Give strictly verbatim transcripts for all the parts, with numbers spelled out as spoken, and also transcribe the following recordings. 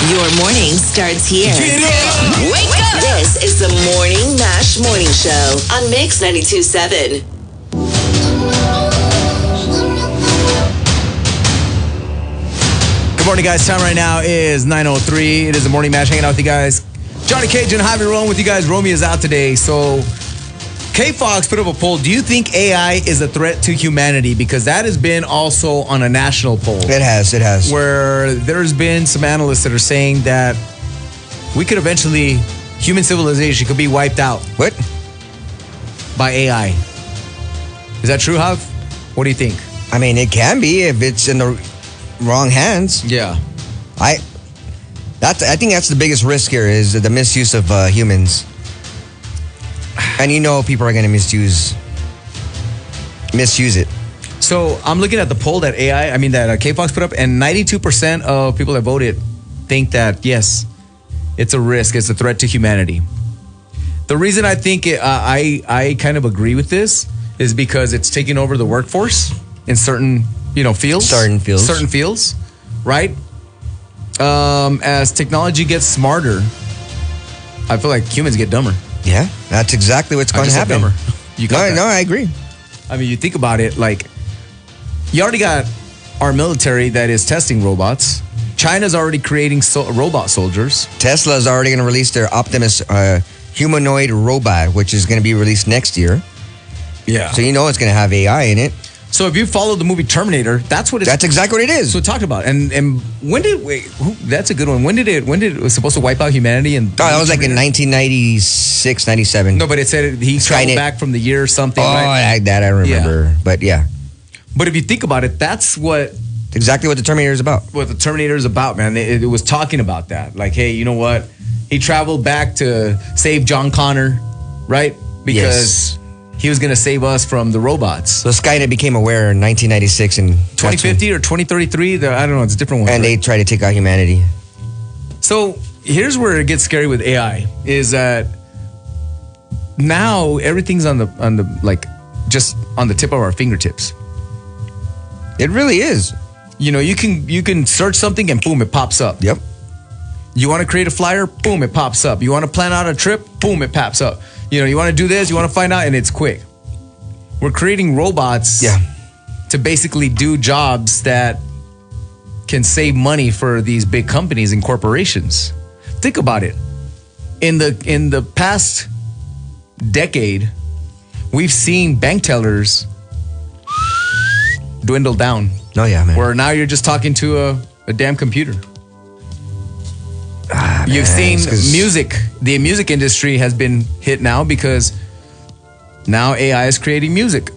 Your morning starts here. Get up! Wake up! This is the Morning Mash Morning Show on Mix ninety-two point seven. Good morning, guys. Time right now is nine oh three. It is the Morning Mash, hanging out with you guys. Johnny Cajun, Javi rolling with you guys. Romy is out today. So, K-Fox put up a poll. Do you think A I is a threat to humanity? Because that has been also on a national poll. It has, it has. Where there's been some analysts that are saying that we could eventually, human civilization could be wiped out. What? By A I. Is that true, Hav? What do you think? I mean, it can be if it's in the wrong hands. Yeah. I that's, I think that's the biggest risk here is the misuse of uh, humans. And you know people are going to misuse misuse it. So I'm looking at the poll that A I, I mean that uh, K-Fox put up, and ninety-two percent of people that voted think that, yes, it's a risk, it's a threat to humanity. The reason I think it, uh, I I kind of agree with this is because it's taking over the workforce in certain, you know, fields. Certain fields. Certain fields, right? Um, as technology gets smarter, I feel like humans get dumber. Yeah, that's exactly what's going to happen. Dumber. You got no, that. no, I agree. I mean, you think about it, like, you already got our military that is testing robots. China's already creating so- robot soldiers. Tesla's already going to release their Optimus uh, humanoid robot, which is going to be released next year. Yeah. So you know it's going to have A I in it. So if you follow the movie Terminator, that's what it's... That's exactly what it is. So it talked about. And and when did... Wait, who, that's a good one. When did it... When did it was supposed to wipe out humanity? And Oh, that was like in nineteen ninety-six, ninety-seven. No, but it said he traveled back from the year or something, Oh, right? I, that I remember. Yeah. But yeah. But if you think about it, that's what... Exactly what the Terminator is about. What the Terminator is about, man. It, it was talking about that. Like, hey, you know what? He traveled back to save John Connor, right? Because... Yes. He was going to save us from the robots. So Skynet became aware in nineteen ninety-six and twenty fifty or twenty thirty-three. The, I don't know. It's a different one. And right? they try to take out humanity. So here's where it gets scary with A I is that now everything's on the on the like just on the tip of our fingertips. It really is. You know, you can you can search something and boom, it pops up. Yep. You want to create a flyer, boom, it pops up. You want to plan out a trip, boom, it pops up. You know, you want to do this, you want to find out, and it's quick. We're creating robots yeah. to basically do jobs that can save money for these big companies and corporations. Think about it. In the in the past decade, we've seen bank tellers dwindle down. Oh, yeah, man. Where now you're just talking to a, a damn computer. Ah, You've man, seen music. The music industry has been hit now because now A I is creating music.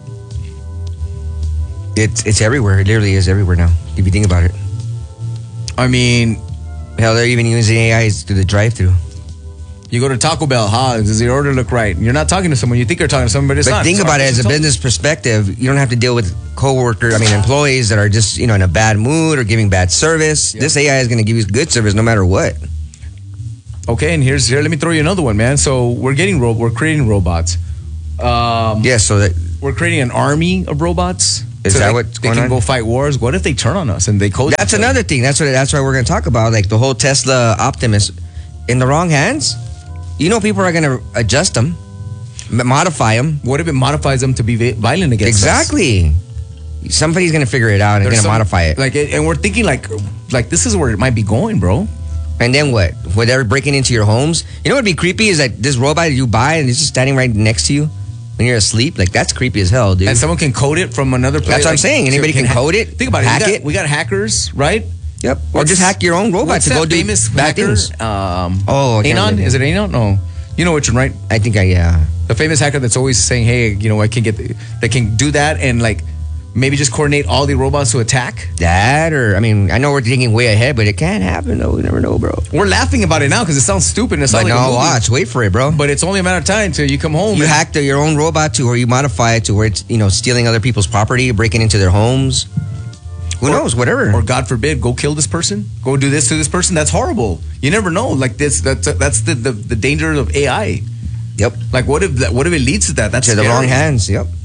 It's it's everywhere. It literally is everywhere now. If you think about it. I mean, hell, they're even using A I through the drive-through. You go to Taco Bell, huh? Does your order look right? You're not talking to someone. You think you're talking to someone, but it's but not. think It's about it as a artificial business perspective. You don't have to deal with coworkers, I mean, employees that are just, you know, in a bad mood or giving bad service. Yeah. This A I is going to give you good service no matter what. Okay, and here's here. Let me throw you another one, man. So we're getting ro- we're creating robots. Um, Yeah, so that we're creating an army of robots. Is so that they, what's they going can on? go fight wars? What if they turn on us and they code? That's themselves? another thing. That's what. That's why we're going to talk about, like the whole Tesla Optimus in the wrong hands. You know, people are going to adjust them, m- modify them. What if it modifies them to be vi- violent against us? Exactly. Somebody's going to figure it out and There's going to some- modify it. Like, and we're thinking like, like this is where it might be going, bro. And then what? When they're breaking into your homes, you know what'd be creepy is that this robot you buy and it's just standing right next to you when you're asleep. Like that's creepy as hell, dude. And someone can code it from another place. That's what I'm like, saying. so Anybody can ha- code it, Think about hack it. We got, it. we got hackers, right? Yep. Or What's- just hack your own robot What's to that go do famous bad hacker? things. Um, Oh, I can't Anon? remember. Is it Anon? No. You know which one, right? I think I yeah. The famous hacker that's always saying, "Hey, you know, I can get, the, they can do that and like maybe just coordinate all the robots to attack." That or I mean, I know we're thinking way ahead, but it can happen though. We never know, bro. We're laughing about it now because it sounds stupid. And it's But not like no, a movie. watch, wait for it, bro. But it's only a matter of time until you come home. You and- hack the, your own robot to, or you modify it to where it's, you know, stealing other people's property, breaking into their homes. Who or, knows? Whatever. Or God forbid, go kill this person. Go do this to this person. That's horrible. You never know. Like this. That's that's the the, the danger of A I. Yep. Like what if that? What if it leads to that? That's To the scary. wrong hands. Yep.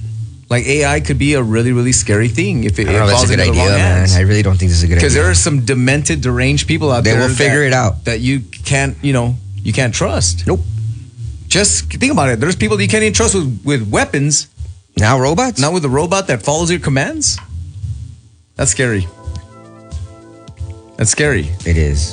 Like A I could be a really, really scary thing if it, I it don't know, that's falls a good into the idea, wrong man. hands. I really don't think this is a good idea. Because there are some demented, deranged people out They there. will figure that, it out. That you can't, you know, you can't trust. Nope. Just think about it. There's people that you can't even trust with, with weapons. Now robots? Not with a robot that follows your commands. That's scary. That's scary. It is.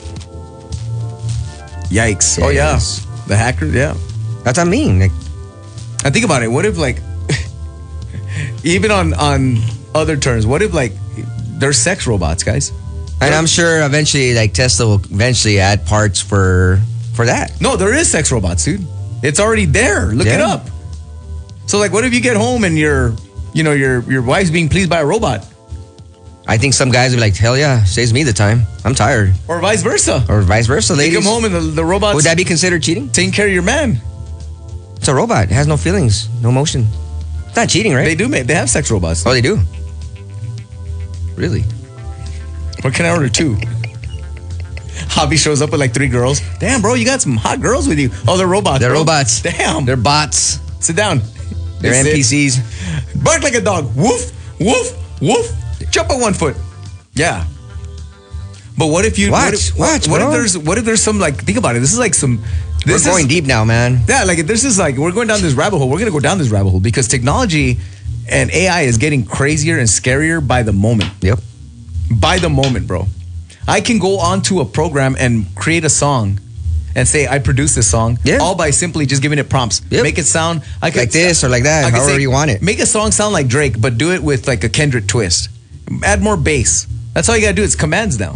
Yikes. It oh, yeah. is. The hacker, yeah. That's what I mean. Like, I think about it. What if, like, even on on other terms, what if, like, they're sex robots, guys? and I'm sure eventually, like Tesla will eventually add parts for for that. No, there is sex robots, dude. It's already there. Look it Yeah. up. So, like, what if you get home and your, you know, your your wife's being pleased by a robot, I think some guys will be like, hell yeah, saves me the time. I'm tired. or vice versa? Or vice versa, You ladies. come home and the, the robot's Would that be considered cheating? taking care of your man. It's a robot. It has no feelings, no emotion. It's not cheating, right? They do make. They have sex robots. Oh, they do? Really? What can I order? Two. Hobby shows up with like three girls. Damn, bro, you got some hot girls with you. Oh, they're robots. They're bro. robots. Damn. They're bots. Sit down. They're They N P sit. Cs. Bark like a dog. Woof, woof, woof. Jump on one foot. Yeah. But what if you Watch, what if, watch, what bro. if there's what if there's some like think about it. This is like some We're this going is, deep now, man. Yeah, like this is like we're going down this rabbit hole. We're gonna go down this rabbit hole because technology and A I is getting crazier and scarier by the moment. Yep. By the moment, bro. I can go onto a program and create a song and say I produced this song, Yeah. all by simply just giving it prompts. Yep. Make it sound I could, Like this or like that, I could however you want it. Make a song sound like Drake, but do it with like a Kendrick twist. Add more bass. That's all you gotta do. It's commands now.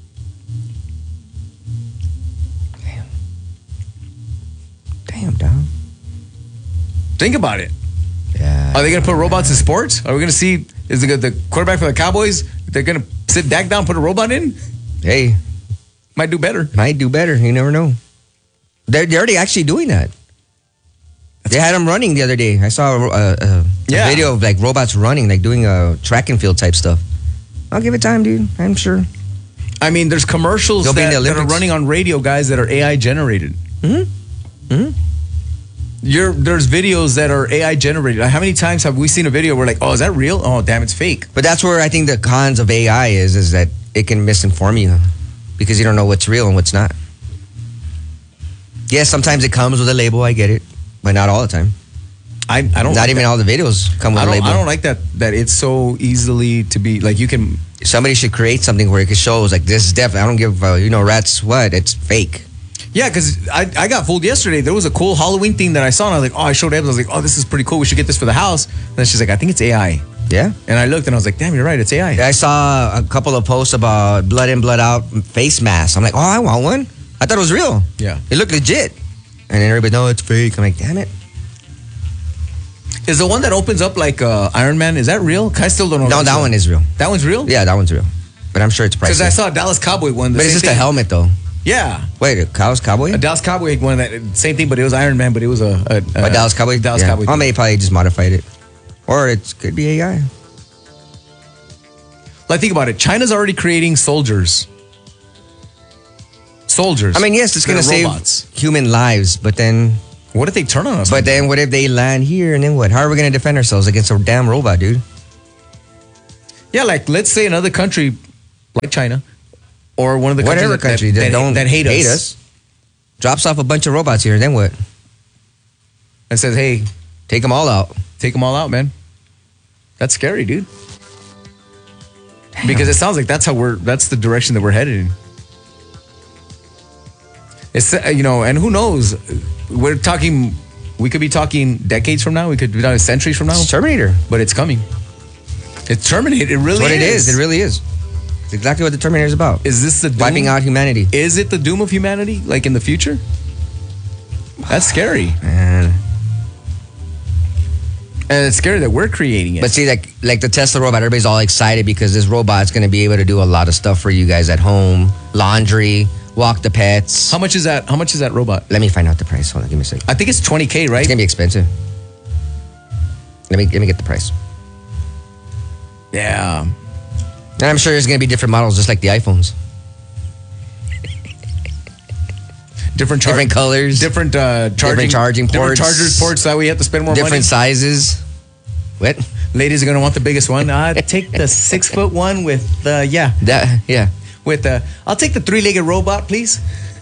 Damn, dog. Think about it. Yeah. Are they gonna put robots in sports? Are we gonna see? Is the, the quarterback for the Cowboys? They're gonna sit Dak down, put a robot in? Hey, Might do better. might do better. You never know. They're, they're already actually doing that. They had them running the other day. I saw a, a, a Yeah. video of like robots running, like doing a track and field type stuff. I'll give it time, dude. I'm sure. I mean, there's commercials They'll be in that, the that are Olympics. running on radio, guys, that are A I generated. Mm-hmm. Mm-hmm. You're, there's videos that are A I generated. How many times have we seen a video where like, oh, is that real? Oh, damn, it's fake. But that's where I think the cons of A I is, is that it can misinform you because you don't know what's real and what's not. Yes, sometimes it comes with a label. I get it, but not all the time. I, I don't. Not like even that. all the videos come with I a don't. label. I don't like that. That it's so easily to be like you can. Somebody should create something where it shows like this is definitely. I don't give uh, you know rats what it's fake. Yeah, because I, I got fooled yesterday. There was a cool Halloween thing that I saw, and I was like, oh, I showed Evan. I was like, oh, this is pretty cool. We should get this for the house. And then she's like, I think it's A I. Yeah. And I looked and I was like, damn, you're right. It's A I. I saw a couple of posts about blood in, blood out face masks. I'm like, oh, I want one. I thought it was real. Yeah. It looked legit. And then everybody, no, it's fake. I'm like, damn it. Is the one that opens up like uh, Iron Man, is that real? I still don't know. No, if that that's one real. is real. That one's real? Yeah, that one's real. But I'm sure it's Because I priceless. saw a Dallas Cowboy one. the But it's same just a thing. helmet though. Yeah. Wait, a Dallas Cowboy? A Dallas Cowboy one that same thing, but it was Iron Man, but it was a, a, A Dallas Cowboy? Dallas yeah. Cowboy. Or maybe probably just modified it. Or it could be A I. Like think about it. China's already creating soldiers. Soldiers. I mean, yes, it's that going to are save robots. human lives, but then, What if they turn on us? but then what if they land here and then what? How are we going to defend ourselves against a damn robot, dude? yeah, like let's say another country like China or one of the Whatever countries country that, that, that, don't that hate, hate us, us drops off a bunch of robots here, and then what? and says, "Hey, Take them all out. take them all out, man." That's scary, dude. Because it sounds like that's how we're. That's the direction that we're headed in. It's uh, you know, and who knows? We're talking. We could be talking decades from now. We could be talking centuries from now. It's Terminator. But it's coming. It's Terminator. It really That's what is. it is. It really is. It's exactly what the Terminator is about. Is this the doom? Wiping out humanity. Is it the doom of humanity? Like in the future? That's scary, Man. and it's scary that we're creating it. But see, like like the Tesla robot, everybody's all excited because this robot's going to be able to do a lot of stuff for you guys at home, laundry, walk the pets. how much is that? How much is that robot? Let me find out the price. Hold on, give me a second. I think it's twenty K, right? It's gonna be expensive. Let me let me get the price. Yeah. And I'm sure there's gonna be different models, just like the iPhones. Different char- Different colors, different uh, charging, Different charging different ports. chargers ports. That way you have to spend more different money. sizes. What? Ladies are gonna want the biggest one. Uh, take the six foot one with uh, yeah, That yeah. with uh, I'll take the three legged robot, please.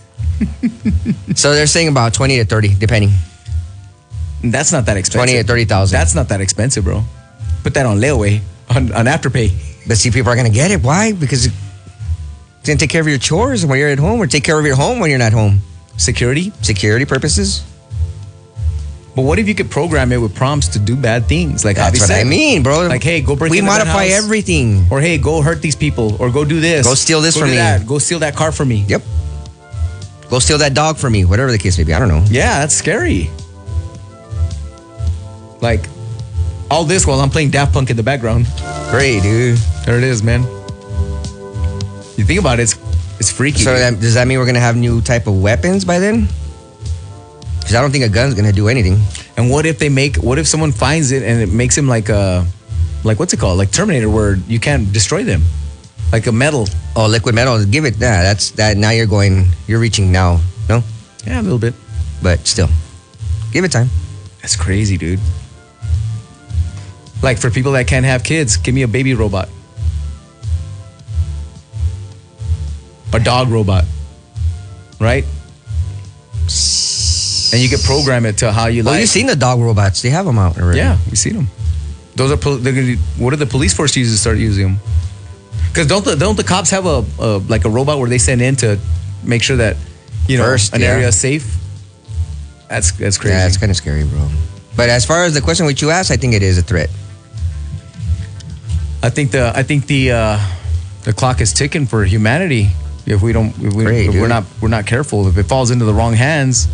So they're saying about twenty to thirty, depending. That's not that expensive. Twenty to thirty thousand. That's not that expensive, bro. Put that on layaway on on afterpay. But see, people are gonna get it. Why? Because it's gonna take care of your chores when you're at home, or take care of your home when you're not home. Security. Security purposes. But what if you could program it with prompts to do bad things? Like That's Javi what said. I mean, bro. Like, hey, go break We into that modify house. everything. Or hey, go hurt these people, or go do this. Go steal this Go from do me. that. Go steal that car from me. Yep. Go steal that dog from me. Whatever the case may be. I don't know. Yeah, that's scary. Like, all this while I'm playing Daft Punk in the background. Great, dude. There it is, man. You think about it, it's, it's freaky. So dude. that, does that mean we're gonna have new type of weapons by then? Because I don't think a gun's gonna do anything. And what if they make? What if someone finds it and it makes him like a, like what's it called? Like Terminator, where you can't destroy them, like a metal. Oh, liquid metal. Give it. Nah, that's that. Now you're going. You're reaching now. No, Yeah, a little bit. but still, give it time. That's crazy, dude. Like for people that can't have kids, give me a baby robot, a dog robot, right? And you can program it to how you Well, like. you've seen the dog robots. They have them out already. Yeah, we seen them. Those are pol- they're gonna. What are the police force users start using them? Because don't the don't the cops have a, a like a robot where they send in to make sure that you know First, an yeah. area is safe? That's that's crazy. Yeah, it's kind of scary, bro. But as far as the question which you asked, I think it is a threat. I think the I think the uh, the clock is ticking for humanity. If we don't, if, we, Great, if we're dude. not we're not careful, if it falls into the wrong hands,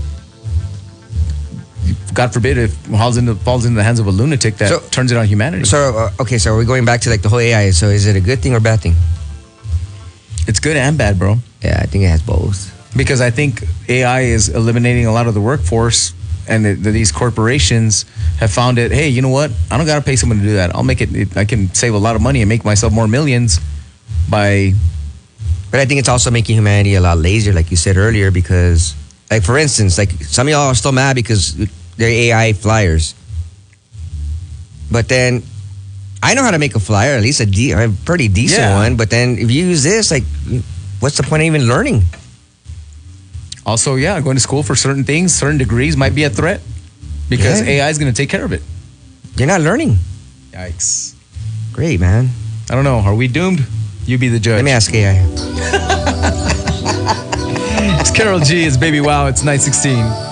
God forbid, if it falls into falls into the hands of a lunatic that So- turns it on humanity. So uh, okay, so are we going back to like the whole A I? So is it a good thing or bad thing? It's good and bad, bro. Yeah, I think it has both. Because I think A I is eliminating a lot of the workforce, and the, the, these corporations have found it. Hey, you know what? I don't gotta pay someone to do that. I'll make it, it. I can save a lot of money and make myself more millions by. But I think it's also making humanity a lot lazier, like you said earlier, because, like, for instance, like some of y'all are still mad because they're A I flyers. But then, I know how to make a flyer, at least a, de- a pretty decent Yeah. one. But then, if you use this, like, what's the point of even learning? Also, yeah, going to school for certain things, certain degrees might be a threat because Yeah. A I is going to take care of it. You're not learning. Yikes! Great, man. I don't know. Are we doomed? You be the judge. Let me ask A I. It's Carol G. It's Baby Wow. It's nine sixteen.